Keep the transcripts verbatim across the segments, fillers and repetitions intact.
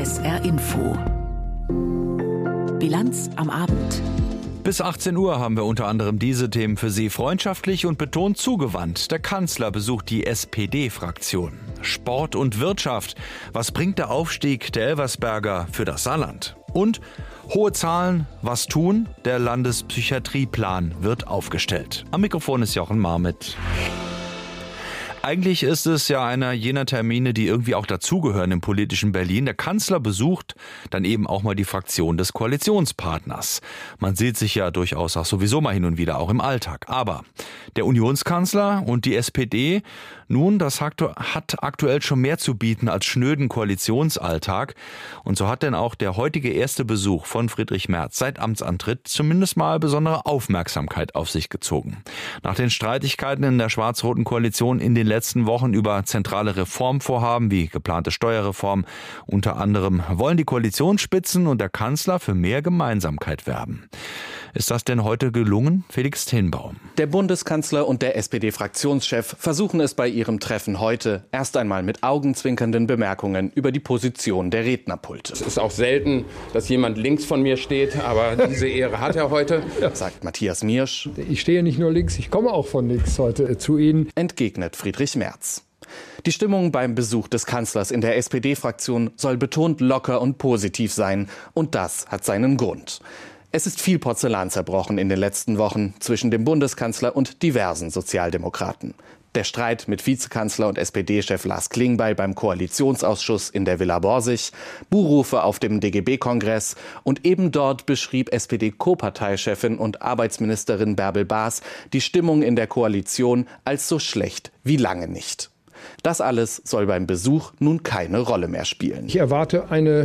S R Info. Bilanz am Abend. Bis achtzehn Uhr haben wir unter anderem diese Themen für Sie. Freundschaftlich und betont zugewandt. Der Kanzler besucht die S P D-Fraktion. Sport und Wirtschaft. Was bringt der Aufstieg der Elversberger für das Saarland? Und hohe Zahlen, was tun? Der Landespsychiatrieplan wird aufgestellt. Am Mikrofon ist Jochen Marmit. Eigentlich ist es ja einer jener Termine, die irgendwie auch dazugehören im politischen Berlin. Der Kanzler besucht dann eben auch mal die Fraktion des Koalitionspartners. Man sieht sich ja durchaus auch sowieso mal hin und wieder, auch im Alltag. Aber der Unionskanzler und die S P D, nun, das hat aktuell schon mehr zu bieten als schnöden Koalitionsalltag. Und so hat denn auch der heutige erste Besuch von Friedrich Merz seit Amtsantritt zumindest mal besondere Aufmerksamkeit auf sich gezogen. Nach den Streitigkeiten in der schwarz-roten Koalition in den letzten Wochen über zentrale Reformvorhaben wie geplante Steuerreform. Unter anderem wollen die Koalitionsspitzen und der Kanzler für mehr Gemeinsamkeit werben. Ist das denn heute gelungen? Felix Tinbaum. Der Bundeskanzler und der S P D-Fraktionschef versuchen es bei ihrem Treffen heute erst einmal mit augenzwinkernden Bemerkungen über die Position der Rednerpulte. Es ist auch selten, dass jemand links von mir steht, aber diese Ehre hat er heute, sagt Matthias Miersch. Ich stehe nicht nur links, ich komme auch von links heute zu Ihnen, entgegnet Friedrich Merz. Die Stimmung beim Besuch des Kanzlers in der S P D-Fraktion soll betont locker und positiv sein. Und das hat seinen Grund. Es ist viel Porzellan zerbrochen in den letzten Wochen zwischen dem Bundeskanzler und diversen Sozialdemokraten. Der Streit mit Vizekanzler und S P D-Chef Lars Klingbeil beim Koalitionsausschuss in der Villa Borsig, Buhrufe auf dem D G B-Kongress und eben dort beschrieb S P D-Co-Parteichefin und Arbeitsministerin Bärbel Baas die Stimmung in der Koalition als so schlecht wie lange nicht. Das alles soll beim Besuch nun keine Rolle mehr spielen. Ich erwarte eine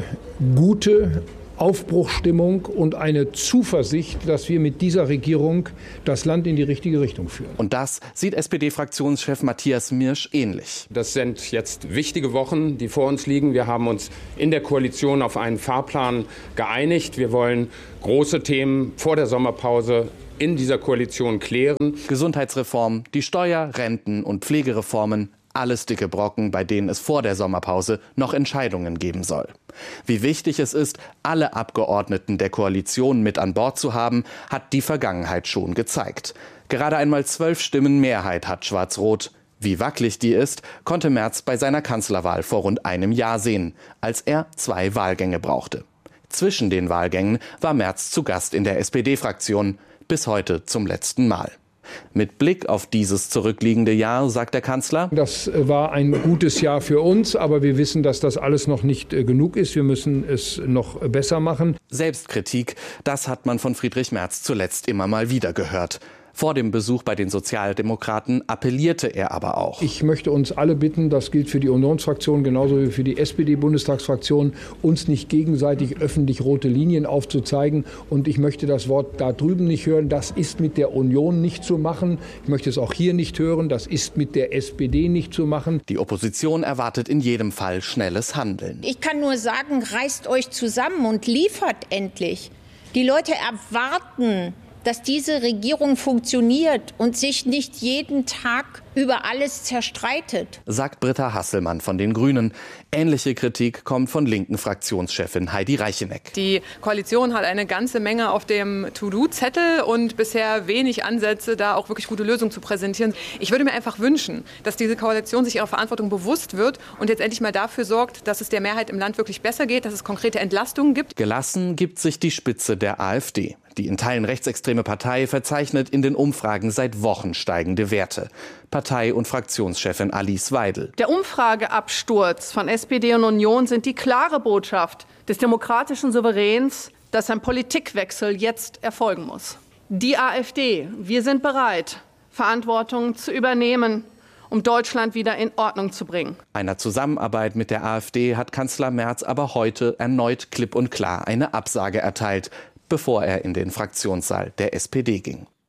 gute Aufbruchsstimmung und eine Zuversicht, dass wir mit dieser Regierung das Land in die richtige Richtung führen. Und das sieht S P D-Fraktionschef Matthias Miersch ähnlich. Das sind jetzt wichtige Wochen, die vor uns liegen. Wir haben uns in der Koalition auf einen Fahrplan geeinigt. Wir wollen große Themen vor der Sommerpause in dieser Koalition klären. Gesundheitsreform, die Steuer-, Renten- und Pflegereformen. Alles dicke Brocken, bei denen es vor der Sommerpause noch Entscheidungen geben soll. Wie wichtig es ist, alle Abgeordneten der Koalition mit an Bord zu haben, hat die Vergangenheit schon gezeigt. Gerade einmal zwölf Stimmen Mehrheit hat Schwarz-Rot. Wie wackelig die ist, konnte Merz bei seiner Kanzlerwahl vor rund einem Jahr sehen, als er zwei Wahlgänge brauchte. Zwischen den Wahlgängen war Merz zu Gast in der S P D-Fraktion, bis heute zum letzten Mal. Mit Blick auf dieses zurückliegende Jahr, sagt der Kanzler: Das war ein gutes Jahr für uns, aber wir wissen, dass das alles noch nicht genug ist. Wir müssen es noch besser machen. Selbstkritik, das hat man von Friedrich Merz zuletzt immer mal wieder gehört. Vor dem Besuch bei den Sozialdemokraten appellierte er aber auch. Ich möchte uns alle bitten, das gilt für die Unionsfraktion genauso wie für die S P D-Bundestagsfraktion, uns nicht gegenseitig öffentlich rote Linien aufzuzeigen. Und ich möchte das Wort da drüben nicht hören. Das ist mit der Union nicht zu machen. Ich möchte es auch hier nicht hören. Das ist mit der S P D nicht zu machen. Die Opposition erwartet in jedem Fall schnelles Handeln. Ich kann nur sagen, reißt euch zusammen und liefert endlich. Die Leute erwarten, dass diese Regierung funktioniert und sich nicht jeden Tag über alles zerstreitet, sagt Britta Hasselmann von den Grünen. Ähnliche Kritik kommt von linken Fraktionschefin Heidi Reicheneck. Die Koalition hat eine ganze Menge auf dem To-Do-Zettel und bisher wenig Ansätze, da auch wirklich gute Lösungen zu präsentieren. Ich würde mir einfach wünschen, dass diese Koalition sich ihrer Verantwortung bewusst wird und jetzt endlich mal dafür sorgt, dass es der Mehrheit im Land wirklich besser geht, dass es konkrete Entlastungen gibt. Gelassen gibt sich die Spitze der AfD. Die in Teilen rechtsextreme Partei verzeichnet in den Umfragen seit Wochen steigende Werte. Partei- und Fraktionschefin Alice Weidel. Der Umfrageabsturz von S P D und Union sind die klare Botschaft des demokratischen Souveräns, dass ein Politikwechsel jetzt erfolgen muss. Die AfD, wir sind bereit, Verantwortung zu übernehmen, um Deutschland wieder in Ordnung zu bringen. Einer Zusammenarbeit mit der AfD hat Kanzler Merz aber heute erneut klipp und klar eine Absage erteilt, bevor er in den Fraktionssaal der S P D ging.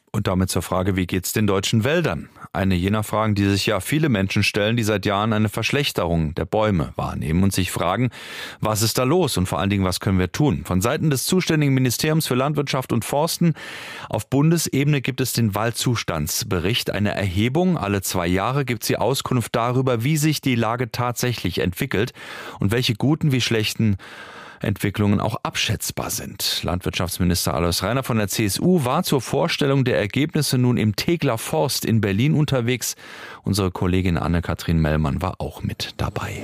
Und damit zur Frage, wie geht's den deutschen Wäldern? Eine jener Fragen, die sich ja viele Menschen stellen, die seit Jahren eine Verschlechterung der Bäume wahrnehmen und sich fragen, was ist da los und vor allen Dingen, was können wir tun? Von Seiten des zuständigen Ministeriums für Landwirtschaft und Forsten auf Bundesebene gibt es den Waldzustandsbericht, eine Erhebung. Alle zwei Jahre gibt sie Auskunft darüber, wie sich die Lage tatsächlich entwickelt und welche guten wie schlechten Entwicklungen auch abschätzbar sind. Landwirtschaftsminister Alois Rainer von der C S U war zur Vorstellung der Ergebnisse nun im Tegeler Forst in Berlin unterwegs. Unsere Kollegin Anne-Kathrin Mellmann war auch mit dabei.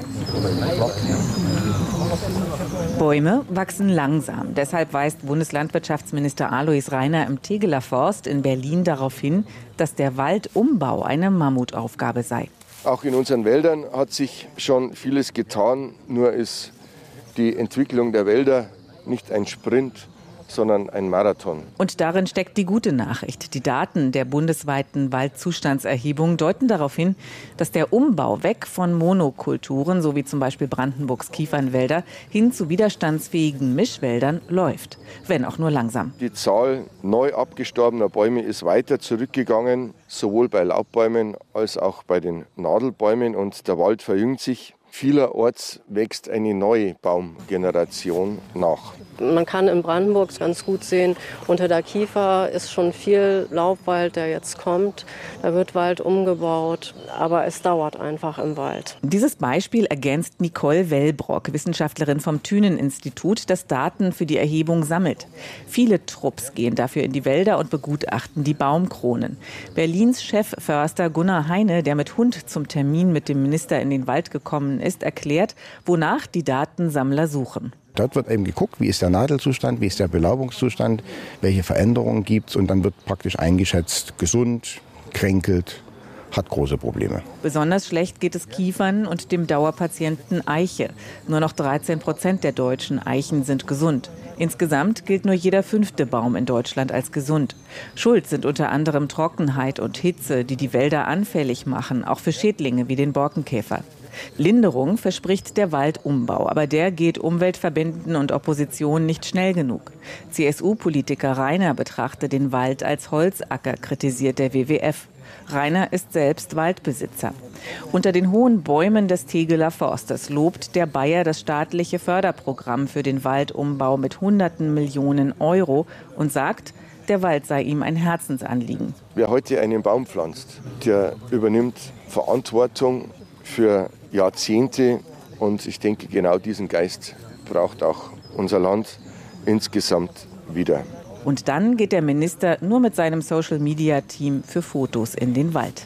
Bäume wachsen langsam. Deshalb weist Bundeslandwirtschaftsminister Alois Rainer im Tegeler Forst in Berlin darauf hin, dass der Waldumbau eine Mammutaufgabe sei. Auch in unseren Wäldern hat sich schon vieles getan, nur ist die Entwicklung der Wälder nicht ein Sprint, sondern ein Marathon. Und darin steckt die gute Nachricht. Die Daten der bundesweiten Waldzustandserhebung deuten darauf hin, dass der Umbau weg von Monokulturen, so wie zum Beispiel Brandenburgs Kiefernwälder, hin zu widerstandsfähigen Mischwäldern läuft, wenn auch nur langsam. Die Zahl neu abgestorbener Bäume ist weiter zurückgegangen, sowohl bei Laubbäumen als auch bei den Nadelbäumen, und der Wald verjüngt sich. Vielerorts wächst eine neue Baumgeneration nach. Man kann in Brandenburg ganz gut sehen, unter der Kiefer ist schon viel Laubwald, der jetzt kommt. Da wird Wald umgebaut, aber es dauert einfach im Wald. Dieses Beispiel ergänzt Nicole Wellbrock, Wissenschaftlerin vom Thünen-Institut, das Daten für die Erhebung sammelt. Viele Trupps gehen dafür in die Wälder und begutachten die Baumkronen. Berlins Chefförster Gunnar Heine, der mit Hund zum Termin mit dem Minister in den Wald gekommen ist, erklärt, wonach die Datensammler suchen. Dort wird eben geguckt, wie ist der Nadelzustand, wie ist der Belaubungszustand, welche Veränderungen gibt es, und dann wird praktisch eingeschätzt, gesund, kränkelt, hat große Probleme. Besonders schlecht geht es Kiefern und dem Dauerpatienten Eiche. Nur noch dreizehn Prozent der deutschen Eichen sind gesund. Insgesamt gilt nur jeder fünfte Baum in Deutschland als gesund. Schuld sind unter anderem Trockenheit und Hitze, die die Wälder anfällig machen, auch für Schädlinge wie den Borkenkäfer. Linderung verspricht der Waldumbau, aber der geht Umweltverbänden und Opposition nicht schnell genug. C S U-Politiker Rainer betrachte den Wald als Holzacker, kritisiert der W W F. Rainer ist selbst Waldbesitzer. Unter den hohen Bäumen des Tegeler Forstes lobt der Bayer das staatliche Förderprogramm für den Waldumbau mit hunderten Millionen Euro und sagt, der Wald sei ihm ein Herzensanliegen. Wer heute einen Baum pflanzt, der übernimmt Verantwortung für Jahrzehnte, und ich denke, genau diesen Geist braucht auch unser Land insgesamt wieder. Und dann geht der Minister nur mit seinem Social-Media-Team für Fotos in den Wald.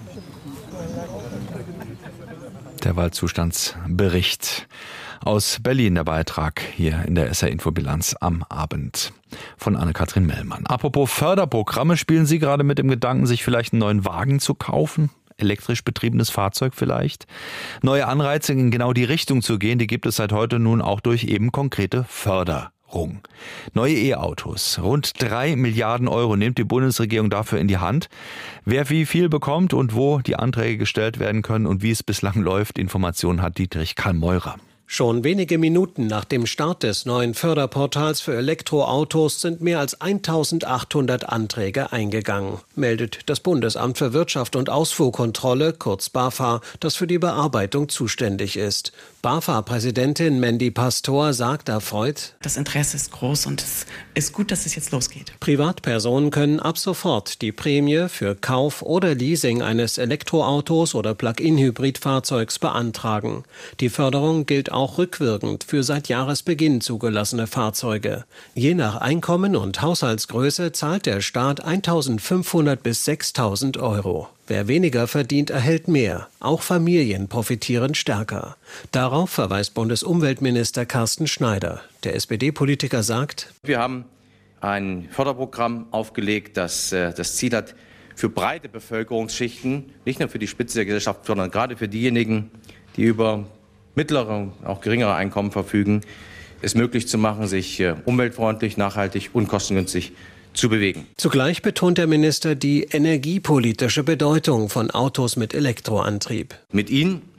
Der Waldzustandsbericht aus Berlin, der Beitrag hier in der S R-Infobilanz am Abend von Anne-Kathrin Mellmann. Apropos Förderprogramme, spielen Sie gerade mit dem Gedanken, sich vielleicht einen neuen Wagen zu kaufen? Elektrisch betriebenes Fahrzeug vielleicht? Neue Anreize in genau die Richtung zu gehen, die gibt es seit heute nun auch durch eben konkrete Förderung. Neue E-Autos. Rund drei Milliarden Euro nimmt die Bundesregierung dafür in die Hand. Wer wie viel bekommt und wo die Anträge gestellt werden können und wie es bislang läuft, Informationen hat Dietrich Karl-Meurer. Schon wenige Minuten nach dem Start des neuen Förderportals für Elektroautos sind mehr als eintausendachthundert Anträge eingegangen, meldet das Bundesamt für Wirtschaft und Ausfuhrkontrolle, kurz BAFA, das für die Bearbeitung zuständig ist. BAFA-Präsidentin Mandy Pastor sagt erfreut: Das Interesse ist groß und es ist gut, dass es jetzt losgeht. Privatpersonen können ab sofort die Prämie für Kauf oder Leasing eines Elektroautos oder Plug-in-Hybrid-Fahrzeugs beantragen. Die Förderung gilt auch rückwirkend für seit Jahresbeginn zugelassene Fahrzeuge. Je nach Einkommen und Haushaltsgröße zahlt der Staat eintausendfünfhundert bis sechstausend Euro. Wer weniger verdient, erhält mehr. Auch Familien profitieren stärker. Darauf verweist Bundesumweltminister Carsten Schneider. Der S P D-Politiker sagt: Wir haben ein Förderprogramm aufgelegt, das äh, das Ziel hat, für breite Bevölkerungsschichten, nicht nur für die Spitze der Gesellschaft, sondern gerade für diejenigen, die über mittlere, auch geringere Einkommen verfügen, es möglich zu machen, sich äh, umweltfreundlich, nachhaltig und kostengünstig zu bewegen. Zugleich betont der Minister die energiepolitische Bedeutung von Autos mit Elektroantrieb. Mit ihnen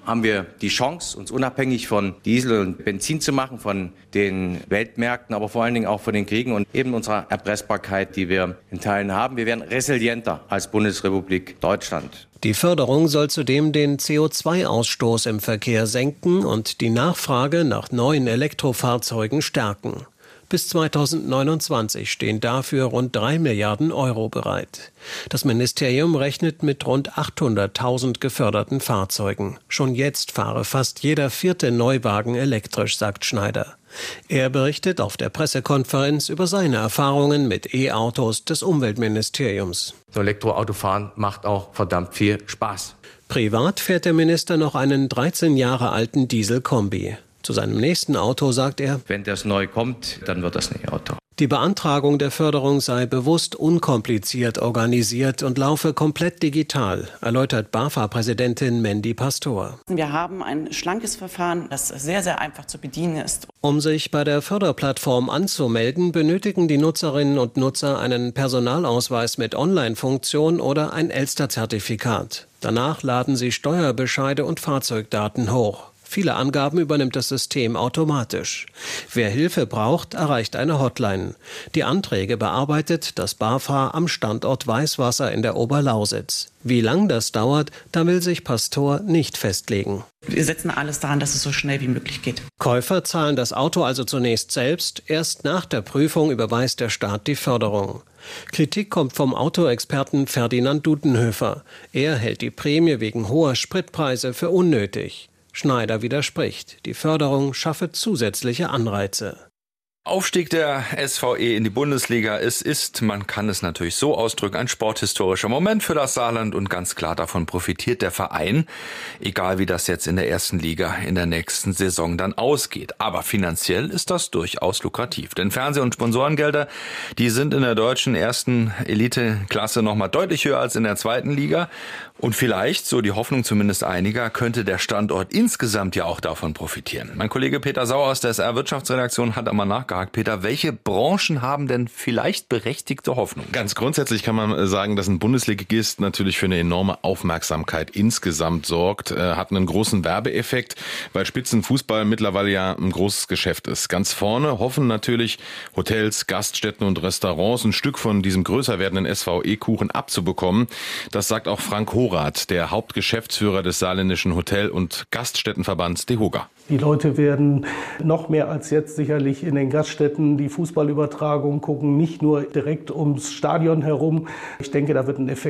haben wir die Chance, uns unabhängig von Diesel und Benzin zu machen, von den Weltmärkten, aber vor allen Dingen auch von den Kriegen und eben unserer Erpressbarkeit, die wir in Teilen haben. Wir werden resilienter als Bundesrepublik Deutschland. Die Förderung soll zudem den C O zwei Ausstoß im Verkehr senken und die Nachfrage nach neuen Elektrofahrzeugen stärken. Bis zweitausendneunundzwanzig stehen dafür rund drei Milliarden Euro bereit. Das Ministerium rechnet mit rund achthunderttausend geförderten Fahrzeugen. Schon jetzt fahre fast jeder vierte Neuwagen elektrisch, sagt Schneider. Er berichtet auf der Pressekonferenz über seine Erfahrungen mit E-Autos des Umweltministeriums. So Elektroautofahren macht auch verdammt viel Spaß. Privat fährt der Minister noch einen dreizehn Jahre alten Diesel-Kombi. Zu seinem nächsten Auto sagt er, wenn das neu kommt, dann wird das ein E-Auto. Die Beantragung der Förderung sei bewusst unkompliziert organisiert und laufe komplett digital, erläutert BAFA-Präsidentin Mandy Pastor. Wir haben ein schlankes Verfahren, das sehr, sehr einfach zu bedienen ist. Um sich bei der Förderplattform anzumelden, benötigen die Nutzerinnen und Nutzer einen Personalausweis mit Online-Funktion oder ein Elster-Zertifikat. Danach laden sie Steuerbescheide und Fahrzeugdaten hoch. Viele Angaben übernimmt das System automatisch. Wer Hilfe braucht, erreicht eine Hotline. Die Anträge bearbeitet das BAFA am Standort Weißwasser in der Oberlausitz. Wie lang das dauert, da will sich Pastor nicht festlegen. Wir setzen alles daran, dass es so schnell wie möglich geht. Käufer zahlen das Auto also zunächst selbst. Erst nach der Prüfung überweist der Staat die Förderung. Kritik kommt vom Autoexperten Ferdinand Dudenhöfer. Er hält die Prämie wegen hoher Spritpreise für unnötig. Schneider widerspricht, die Förderung schaffe zusätzliche Anreize. Aufstieg der S V E in die Bundesliga. Es ist, man kann es natürlich so ausdrücken, ein sporthistorischer Moment für das Saarland und ganz klar davon profitiert der Verein, egal wie das jetzt in der ersten Liga in der nächsten Saison dann ausgeht. Aber finanziell ist das durchaus lukrativ, denn Fernseh- und Sponsorengelder, die sind in der deutschen ersten Eliteklasse noch mal deutlich höher als in der zweiten Liga. Und vielleicht, so die Hoffnung zumindest einiger, könnte der Standort insgesamt ja auch davon profitieren. Mein Kollege Peter Sauer aus der S R-Wirtschaftsredaktion hat einmal nachgehakt. Peter, welche Branchen haben denn vielleicht berechtigte Hoffnung? Ganz grundsätzlich kann man sagen, dass ein Bundesligist natürlich für eine enorme Aufmerksamkeit insgesamt sorgt, äh, hat einen großen Werbeeffekt, weil Spitzenfußball mittlerweile ja ein großes Geschäft ist. Ganz vorne hoffen natürlich Hotels, Gaststätten und Restaurants ein Stück von diesem größer werdenden S V E-Kuchen abzubekommen. Das sagt auch Frank Horath, der Hauptgeschäftsführer des saarländischen Hotel- und Gaststättenverbands DEHOGA. Die Leute werden noch mehr als jetzt sicherlich in den Gaststätten die Fußballübertragung gucken, nicht nur direkt ums Stadion herum. Ich denke, da wird ein Effekt